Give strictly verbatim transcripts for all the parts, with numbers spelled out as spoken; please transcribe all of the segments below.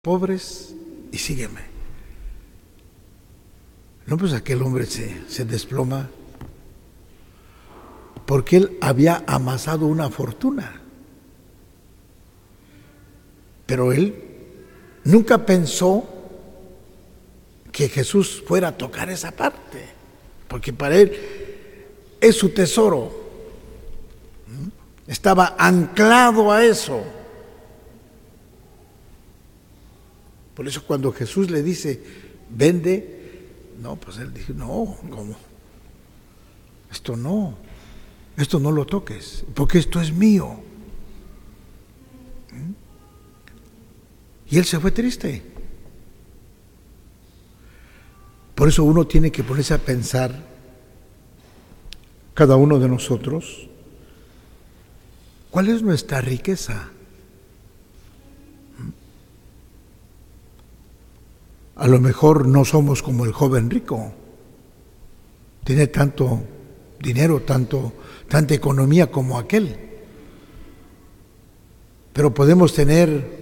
pobres y sígueme. No, pues aquel hombre se, se desploma porque él había amasado una fortuna. Pero él nunca pensó que Jesús fuera a tocar esa parte, porque para él es su tesoro. Estaba anclado a eso. Por eso cuando Jesús le dice, vende, no, pues él dijo, no, ¿cómo? Esto no, esto no lo toques, porque esto es mío. Y él se fue triste. Por eso uno tiene que ponerse a pensar, cada uno de nosotros, ¿cuál es nuestra riqueza? A lo mejor no somos como el joven rico. Tiene tanto dinero, tanto, tanta economía como aquel. Pero podemos tener,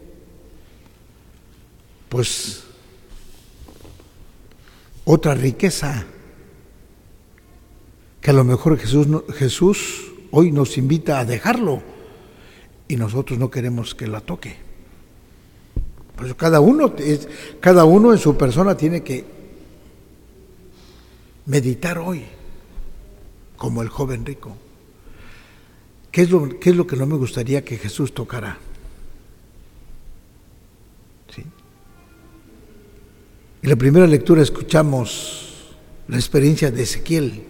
pues, otra riqueza que a lo mejor Jesús, Jesús hoy nos invita a dejarlo y nosotros no queremos que la toque. Por eso cada uno, cada uno en su persona tiene que meditar hoy, como el joven rico. ¿Qué es lo, qué es lo que no me gustaría que Jesús tocara? ¿Sí? En la primera lectura escuchamos la experiencia de Ezequiel,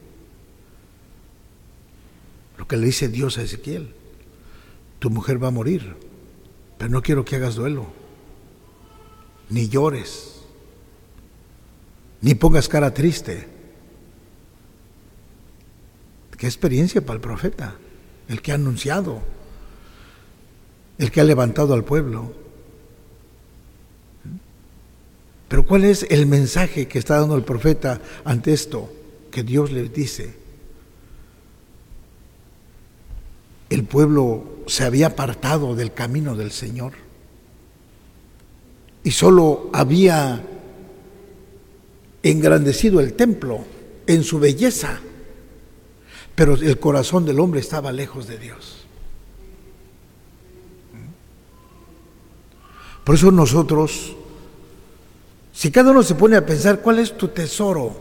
lo que le dice Dios a Ezequiel: tu mujer va a morir, pero no quiero que hagas duelo, ni llores, ni pongas cara triste. Qué experiencia para el profeta, el que ha anunciado, el que ha levantado al pueblo. Pero ¿cuál es el mensaje que está dando el profeta ante esto que Dios le dice? El pueblo se había apartado del camino del Señor y solo había engrandecido el templo en su belleza, pero el corazón del hombre estaba lejos de Dios. Por eso nosotros, si cada uno se pone a pensar cuál es tu tesoro,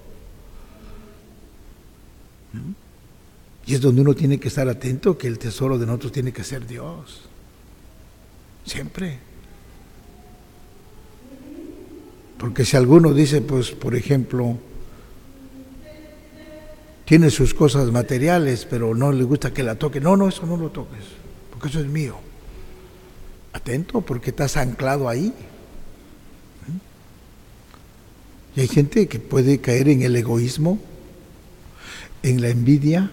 y es donde uno tiene que estar atento, que el tesoro de nosotros tiene que ser Dios, siempre. Porque si alguno dice, pues, por ejemplo, tiene sus cosas materiales, pero no le gusta que la toque, no, no, eso no lo toques, porque eso es mío. Atento, porque estás anclado ahí. Y hay gente que puede caer en el egoísmo, en la envidia,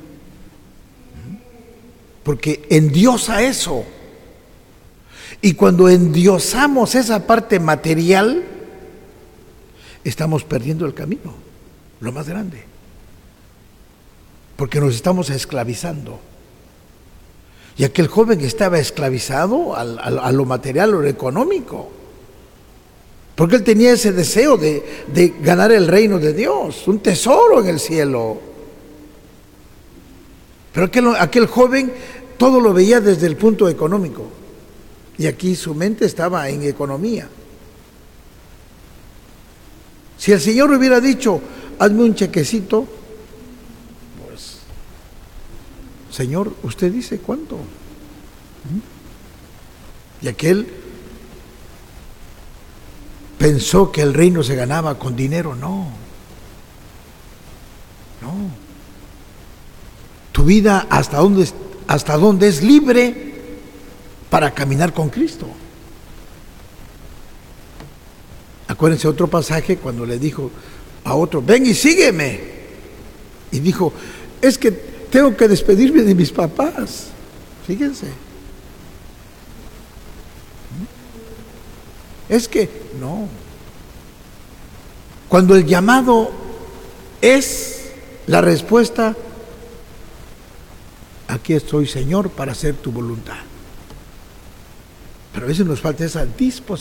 porque endiosa eso. Y cuando endiosamos esa parte material, estamos perdiendo el camino, lo más grande, porque nos estamos esclavizando. Y aquel joven estaba esclavizado a, a, a lo material o lo económico, porque él tenía ese deseo de, de ganar el reino de Dios, un tesoro en el cielo. Pero aquel, aquel joven todo lo veía desde el punto económico, y aquí su mente estaba en economía. Si el Señor hubiera dicho, hazme un chequecito, pues, Señor, usted dice cuánto. Y aquel pensó que el reino se ganaba con dinero. No, no. Tu vida hasta dónde, hasta dónde es libre para caminar con Cristo. Acuérdense otro pasaje cuando le dijo a otro, ven y sígueme. Y dijo, es que tengo que despedirme de mis papás. Fíjense. Es que, no. Cuando el llamado es la respuesta, aquí estoy, Señor, para hacer tu voluntad. Pero a veces nos falta esa